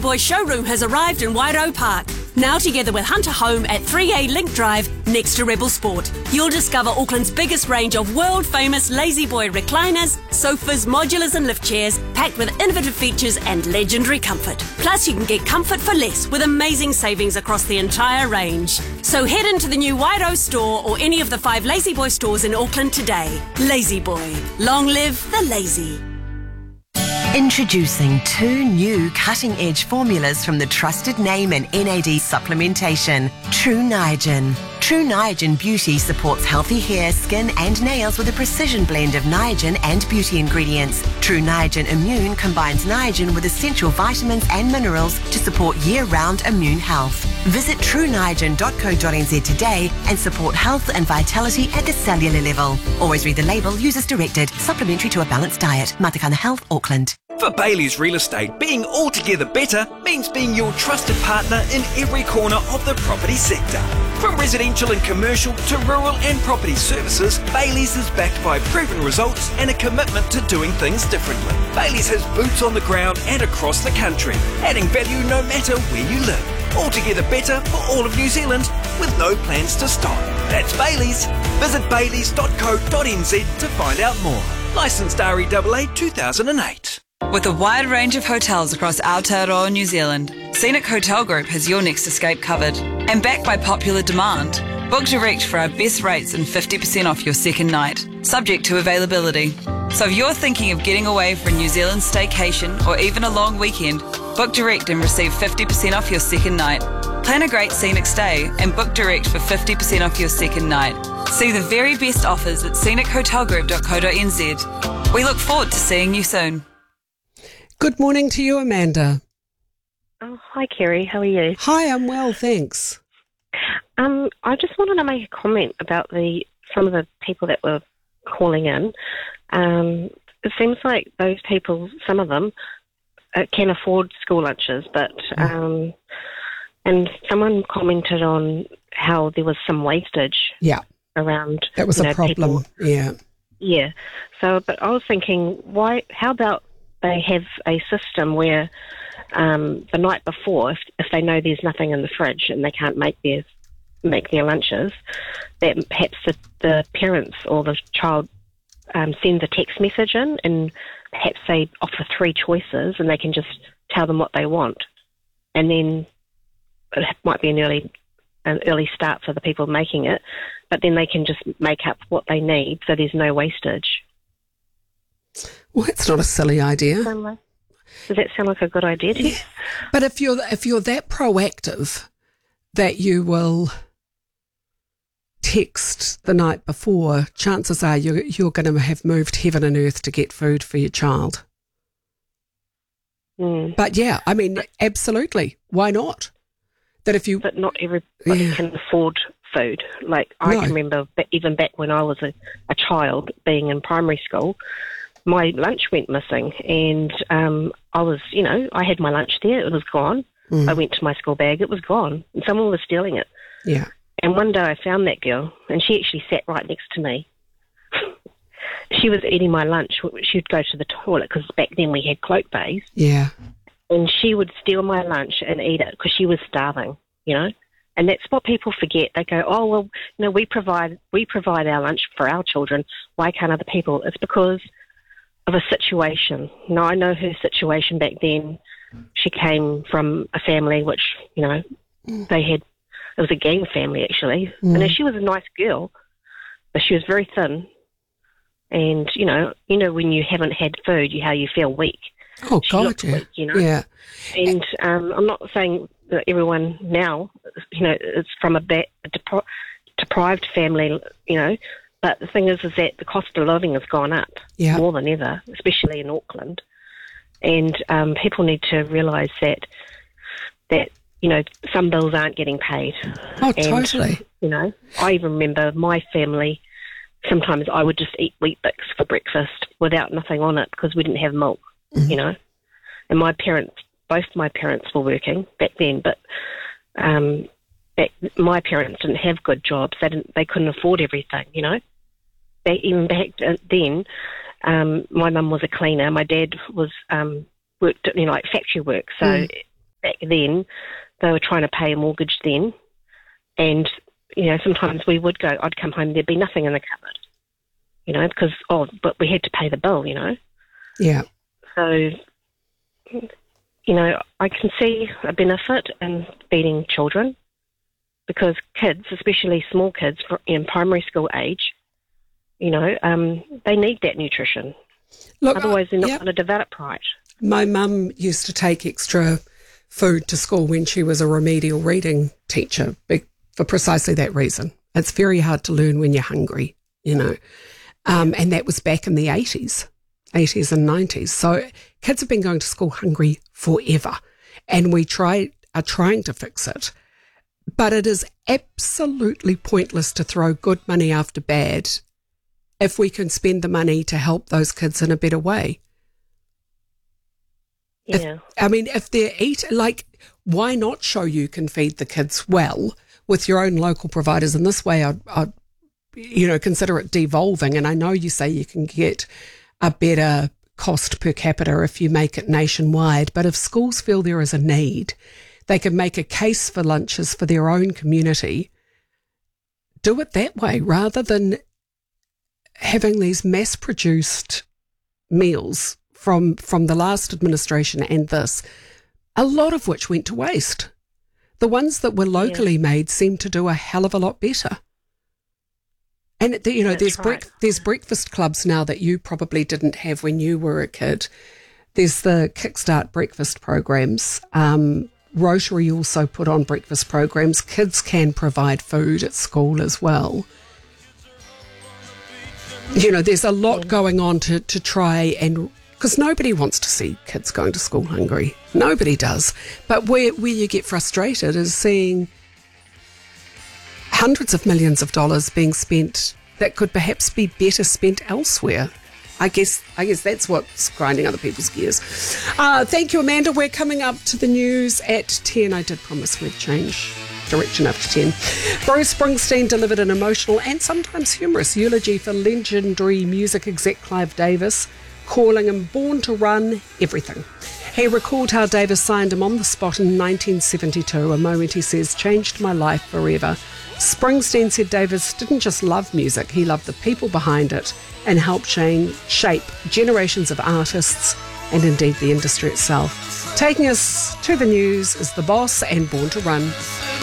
La-Z-Boy showroom has arrived in Wairau Park. Now together with Hunter Home at 3A Link Drive next to Rebel Sport. You'll discover Auckland's biggest range of world-famous La-Z-Boy recliners, sofas, modulars and lift chairs packed with innovative features and legendary comfort. Plus you can get comfort for less with amazing savings across the entire range. So head into the new Wairau store or any of the 5 La-Z-Boy stores in Auckland today. La-Z-Boy. Long live the lazy. Introducing 2 new cutting-edge formulas from the trusted name in NAD supplementation, True Niagen. True Niagen Beauty supports healthy hair, skin and nails with a precision blend of Niagen and beauty ingredients. True Niagen Immune combines Niagen with essential vitamins and minerals to support year-round immune health. Visit trueniagen.co.nz today and support health and vitality at the cellular level. Always read the label, use as directed. Supplementary to a balanced diet. Matakana Health, Auckland. For Bailey's Real Estate, being altogether better means being your trusted partner in every corner of the property sector. From residential and commercial to rural and property services, Bailey's is backed by proven results and a commitment to doing things differently. Bailey's has boots on the ground and across the country, adding value no matter where you live. Altogether better for all of New Zealand with no plans to stop. That's Bailey's. Visit baileys.co.nz to find out more. Licensed REAA 2008. With a wide range of hotels across Aotearoa, New Zealand, Scenic Hotel Group has your next escape covered. And backed by popular demand, book direct for our best rates and 50% off your second night, subject to availability. So if you're thinking of getting away for a New Zealand staycation or even a long weekend, book direct and receive 50% off your second night. Plan a great scenic stay and book direct for 50% off your second night. See the very best offers at scenichotelgroup.co.nz. We look forward to seeing you soon. Good morning to you, Amanda. Oh, hi, Kerry. How are you? Hi, I'm well, thanks. I just wanted to make a comment about some of the people that were calling in. It seems like those people, some of them, can afford school lunches, but and someone commented on how there was some wastage. Yeah, around. That was a problem. People. Yeah. So, but I was thinking, how about they have a system where the night before, if they know there's nothing in the fridge and they can't make their lunches, that perhaps the parents or the child sends a text message in, and perhaps they offer 3 choices and they can just tell them what they want, and then it might be an early start for the people making it, but then they can just make up what they need so there's no wastage. Well, it's not a silly idea. Does that sound like a good idea to you? Yeah. But if you're that proactive that you will text the night before, chances are you're going to have moved heaven and earth to get food for your child. But yeah, I mean, absolutely. Why not? But not everybody can afford food. Like I can remember even back when I was a child being in primary school, my lunch went missing, and I was, I had my lunch there, it was gone. I went to my school bag, it was gone, and someone was stealing it. Yeah. And one day I found that girl, and she actually sat right next to me. She was eating my lunch. She would go to the toilet, because back then we had cloak bays. Yeah. And she would steal my lunch and eat it because she was starving, And that's what people forget. They go, oh, well, we provide our lunch for our children. Why can't other people? It's because of a situation. Now, I know her situation back then. She came from a family which, it was a gang family, actually. And she was a nice girl, but she was very thin. And, when you haven't had food, how you feel weak. Oh, God, yeah. Weak, Yeah. And I'm not saying that everyone now, is from a deprived family, but the thing is that the cost of living has gone up more than ever, especially in Auckland. And people need to realise that some bills aren't getting paid. Oh, totally. I even remember my family, sometimes I would just eat Weet-Bix for breakfast without nothing on it because we didn't have milk, And both my parents were working back then, but my parents didn't have good jobs. They couldn't afford everything, Even back then, my mum was a cleaner. My dad was worked at, factory work. So back then, they were trying to pay a mortgage then, and sometimes I'd come home, there'd be nothing in the cupboard, because but we had to pay the bill, Yeah. So, I can see a benefit in feeding children, because kids, especially small kids in primary school age, they need that nutrition. Look, otherwise they're not going to develop right. My mum used to take extra food to school when she was a remedial reading teacher for precisely that reason. It's very hard to learn when you're hungry, and that was back in the 80s and 90s. So kids have been going to school hungry forever, and we are trying to fix it. But it is absolutely pointless to throw good money after bad if we can spend the money to help those kids in a better way. Yeah. If they're why not show you can feed the kids well with your own local providers? And this way I'd consider it devolving. And I know you say you can get a better cost per capita if you make it nationwide, but if schools feel there is a need, they can make a case for lunches for their own community. Do it that way rather than having these mass-produced meals from the last administration and this, a lot of which went to waste. The ones that were locally made seem to do a hell of a lot better. And, there's breakfast clubs now that you probably didn't have when you were a kid. There's the Kickstart breakfast programs. Rotary also put on breakfast programs. Kids can provide food at school as well. There's a lot going on to try and... Because nobody wants to see kids going to school hungry. Nobody does. But where you get frustrated is seeing hundreds of millions of dollars being spent that could perhaps be better spent elsewhere. I guess that's what's grinding other people's gears. Thank you, Amanda. We're coming up to the news at 10. I did promise we'd change direction after 10. Bruce Springsteen delivered an emotional and sometimes humorous eulogy for legendary music exec Clive Davis, calling him born to run everything. He recalled how Davis signed him on the spot in 1972, a moment he says changed my life forever. Springsteen said Davis didn't just love music, he loved the people behind it and helped shape generations of artists and indeed the industry itself. Taking us to the news is The Boss and Born to Run.